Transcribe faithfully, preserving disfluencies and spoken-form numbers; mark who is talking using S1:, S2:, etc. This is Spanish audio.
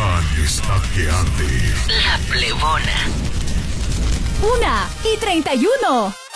S1: pan está que arde.
S2: La Plebona.
S3: Una y treinta y uno.